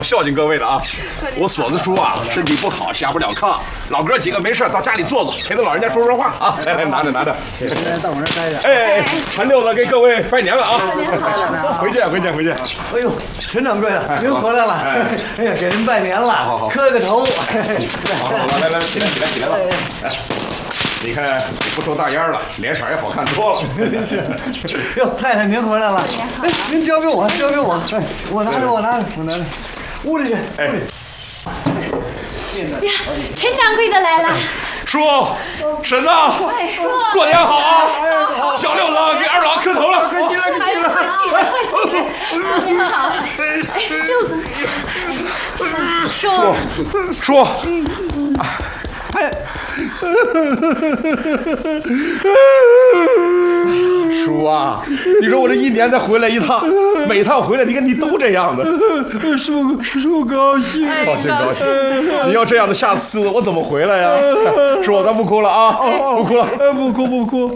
孝敬各位的啊！我锁子叔啊，身体不好，下不了炕。老哥几个没事到家里坐坐，陪着老人家说说话啊！来，拿着。 到我这待着。 哎，韩六子给各位拜年了啊！回见。 哎呦，陈掌柜的，您回来了！哎呀，给您拜年了， 好， 磕了个头。 好，来，起来了。哎，你看你不抽大烟了，脸色也好看多了。 哟，太太您回来了。哎，您交给我。哎，我拿着。屋里去。哎。 呀，陈掌柜的来了。 叔，婶子，过年好啊！小六子给二老磕头了， 快进来！ 您好，六子， 叔，叔啊，你说我这一年才回来一趟，每趟回来你看你都这样的。 叔高兴， 高兴。你要这样的，下次我怎么回来呀？叔，咱不哭了啊，不哭了， 不哭。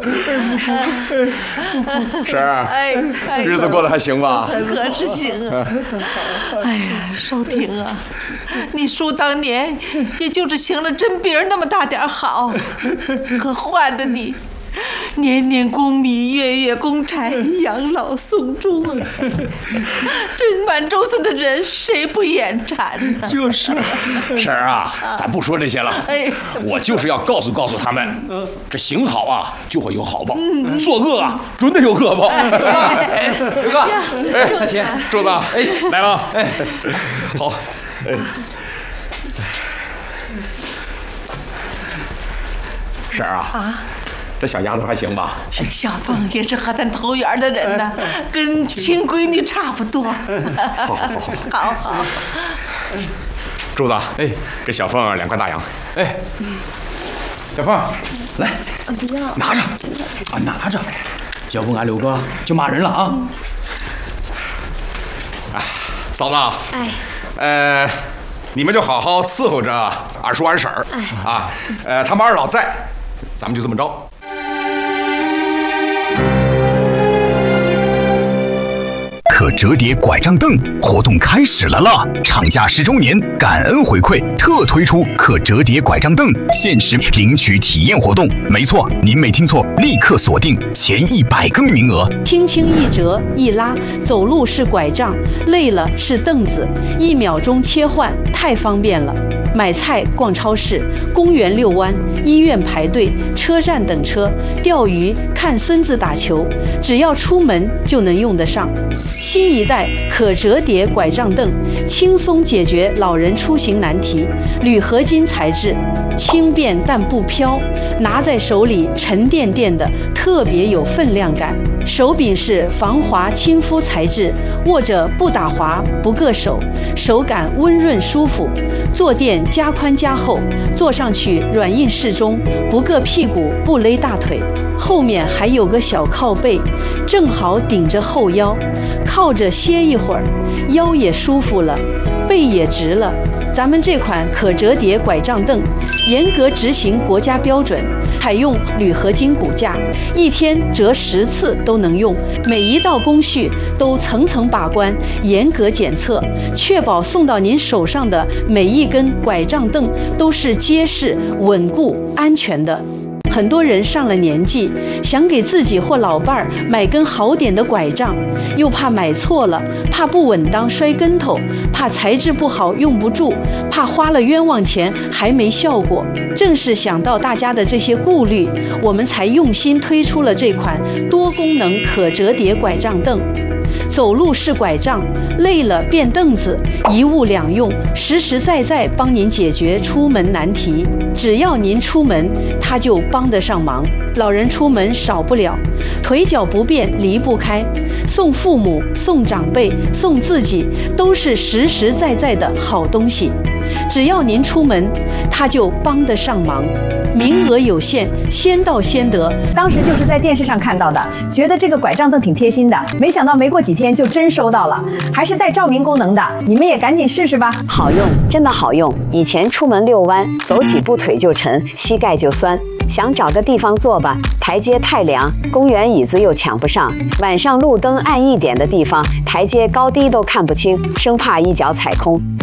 婶儿，日子过得还行吧？ 可是行啊！哎呀，少廷啊，你叔当年也就是行了针饼那么大点好，可换的你年年供米，月月供柴，养老送终啊！这满洲村的人谁不眼馋呢？ 就是， 婶儿啊，咱不说这些了。我就是要告诉他们，这行好啊，就会有好报；作恶啊，准得有恶报。 刘哥，大齐， 柱子，来了，好，婶儿啊。这小丫头还行吧？ 小凤也是和咱投缘的人呢，跟亲闺女差不多。好。 柱子，给小凤2块大洋。 小凤，来， 不要， 拿着，要不俺刘哥就骂人了啊！ 嫂子，你们就好好伺候着二叔二婶儿啊。他们二老在，咱们就这么着。 可折叠拐杖凳活动开始了啦！厂家10周年感恩回馈，特推出可折叠拐杖凳限时领取体验活动。没错，您没听错，立刻锁定前100个名额。 轻轻一折一拉，走路是拐杖，累了是凳子，1秒钟切换，太方便了。买菜、逛超市、公园遛弯、医院排队、车站等车、钓鱼、看孙子打球，只要出门就能用得上。新一代可折叠拐杖凳，轻松解决老人出行难题。铝合金材质，轻便但不飘，拿在手里沉甸甸的，特别有分量感。手柄是防滑亲肤材质，握着不打滑不硌手，手感温润舒服。坐垫加宽加厚，坐上去软硬适中，不硌屁股不勒大腿。后面还有个小靠背，正好顶着后腰，靠着歇一会儿，腰也舒服了，背也直了。咱们这款可折叠拐杖凳严格执行国家标准，采用铝合金骨架，1天折10次都能用，每一道工序都层层把关，严格检测，确保送到您手上的每一根拐杖凳都是结实、稳固、安全的。很多人上了年纪，想给自己或老伴儿买根好点的拐杖，又怕买错了，怕不稳当摔跟头，怕材质不好用不住，怕花了冤枉钱还没效果。正是想到大家的这些顾虑，我们才用心推出了这款多功能可折叠拐杖凳。走路是拐杖，累了变凳子，一物两用，实实在在帮您解决出门难题。只要您出门，它就帮得上忙。老人出门少不了，腿脚不便离不开，送父母、送长辈、送自己，都是实实在在的好东西。只要您出门，它就帮得上忙。名额有限，先到先得。 当时就是在电视上看到的，觉得这个拐杖凳挺贴心的，没想到没过几天就真收到了，还是带照明功能的。你们也赶紧试试吧， 好用，真的好用。以前出门遛弯，走几步腿就沉，膝盖就酸，想找个地方坐吧，台阶太凉，公园椅子又抢不上，晚上路灯暗一点的地方，台阶高低都看不清，生怕一脚踩空。